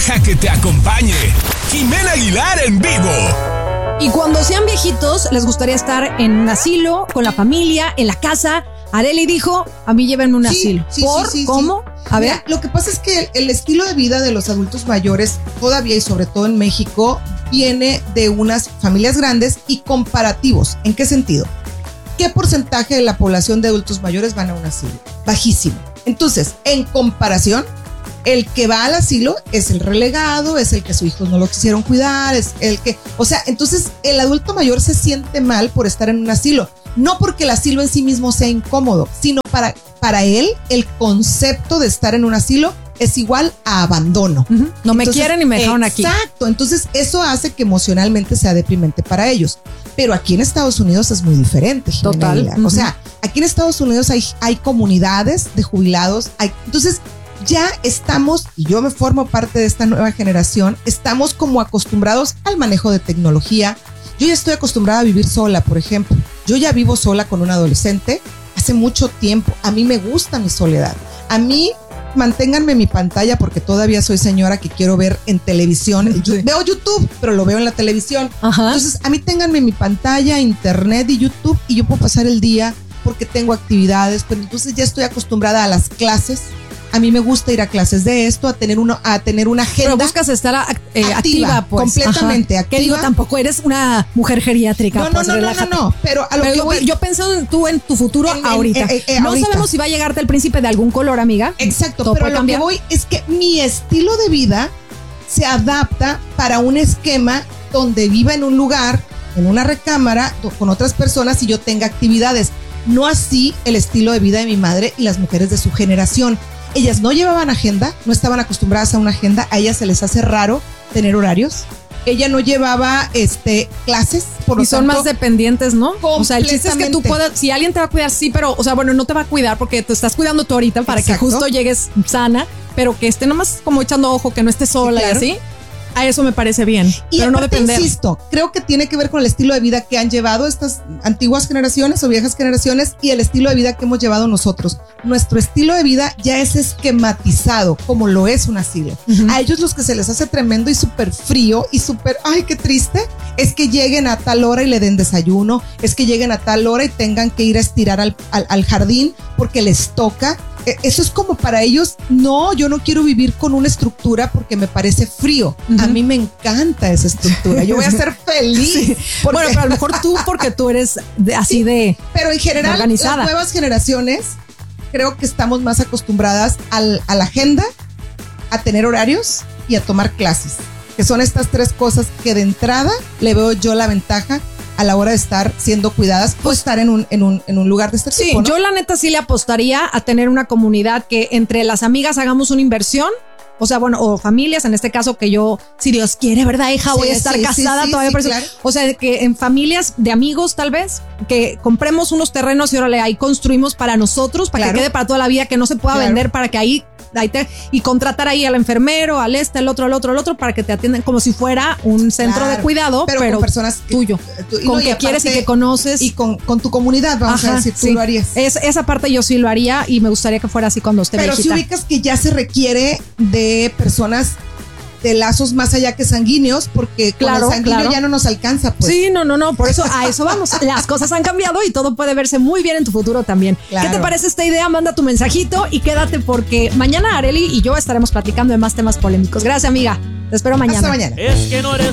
Deja que te acompañe Jimena Aguilar en vivo. Y cuando sean viejitos, les gustaría estar en un asilo, con la familia, en la casa. Arely dijo, a mí llévenme un asilo. ¿Por? ¿Cómo? A ver. Mira, lo que pasa es que el estilo de vida de los adultos mayores, todavía y sobre todo en México, viene de unas familias grandes y comparativos. ¿En qué sentido? ¿Qué porcentaje de la población de adultos mayores van a un asilo? Bajísimo. Entonces, en comparación, el que va al asilo es el relegado, es el que sus hijos no lo quisieron cuidar, es el que... O sea, entonces el adulto mayor se siente mal por estar en un asilo. No porque el asilo en sí mismo sea incómodo, sino para él el concepto de estar en un asilo es igual a abandono. Uh-huh. No me quieren y me dejaron aquí. Exacto, entonces eso hace que emocionalmente sea deprimente para ellos. Pero aquí en Estados Unidos es muy diferente, Jimena. Total. Uh-huh. O sea, aquí en Estados Unidos hay comunidades de jubilados, entonces ya estamos, y yo me formo parte de esta nueva generación, estamos como acostumbrados al manejo de tecnología. Yo ya estoy acostumbrada a vivir sola, por ejemplo. Yo ya vivo sola con un adolescente hace mucho tiempo. A mí me gusta mi soledad. A mí, manténganme mi pantalla porque todavía soy señora que quiero ver en televisión. Yo veo YouTube, pero lo veo en la televisión. Ajá. Entonces, a mí ténganme mi pantalla, internet y YouTube y yo puedo pasar el día porque tengo actividades, pero entonces ya estoy acostumbrada a las clases. A mí me gusta ir a clases de esto, a tener una agenda. Pero buscas estar activa, pues. Completamente activa. ¿Qué digo? Tampoco eres una mujer geriátrica. No. Pero a lo que voy. Yo pienso tú en tu futuro ahorita. No ahorita. sabemos si va a llegarte el príncipe de algún color, amiga. Exacto, pero a lo que voy es que mi estilo de vida se adapta para un esquema donde viva en un lugar, en una recámara, con otras personas y yo tenga actividades. No así el estilo de vida de mi madre y las mujeres de su generación. Ellas no llevaban agenda, no estaban acostumbradas a una agenda, a ellas se les hace raro tener horarios. Ella no llevaba clases, por lo y son tanto, más dependientes, ¿no? O sea, el chiste es que tú puedas, si alguien te va a cuidar, sí, pero, o sea, bueno, no te va a cuidar porque te estás cuidando tú ahorita para Exacto. que justo llegues sana, pero que esté nomás como echando ojo, que no esté sola, sí, claro. Y así. A eso me parece bien, y pero aparte, no depender. Insisto, creo que tiene que ver con el estilo de vida que han llevado estas antiguas generaciones o viejas generaciones y el estilo de vida que hemos llevado nosotros. Nuestro estilo de vida ya es esquematizado como lo es un asilo. Uh-huh. A ellos los que se les hace tremendo y súper frío y súper, ay, qué triste, es que lleguen a tal hora y le den desayuno, es que lleguen a tal hora y tengan que ir a estirar al jardín porque les toca. Eso es como para ellos, no, yo no quiero vivir con una estructura porque me parece frío. Uh-huh. A mí me encanta esa estructura. Yo voy a ser feliz. Sí. Bueno, pero a lo mejor tú, porque tú eres así sí, de pero en general, organizada. Las nuevas generaciones creo que estamos más acostumbradas a la agenda, a tener horarios y a tomar clases, que son estas tres cosas que de entrada le veo yo la ventaja a la hora de estar siendo cuidadas o estar en un lugar de este tipo, ¿no? Yo la neta sí le apostaría a tener una comunidad que entre las amigas hagamos una inversión. O sea, bueno, o familias, en este caso que yo, si Dios quiere, ¿verdad, hija? Voy a estar casada todavía. Sí, claro. O sea, que en familias de amigos tal vez, que compremos unos terrenos y órale, ahí construimos para nosotros, para que quede para toda la vida, que no se pueda vender, para que ahí y contratar ahí al enfermero, al el otro, para que te atiendan como si fuera un centro de cuidado, pero con personas tuyo, con que quieres y que conoces. Y con tu comunidad, vamos a decir, tú lo harías. Esa parte yo sí lo haría y me gustaría que fuera así cuando esté viejita. Pero si ubicas que ya se requiere de personas de lazos más allá que sanguíneos, porque con el sanguíneo ya no nos alcanza, pues. Sí, no, por eso a eso vamos. Las cosas han cambiado y todo puede verse muy bien en tu futuro también. Claro. ¿Qué te parece esta idea? Manda tu mensajito y quédate porque mañana Arely y yo estaremos platicando de más temas polémicos. Gracias, amiga. Te espero mañana. Hasta mañana. Es que no eres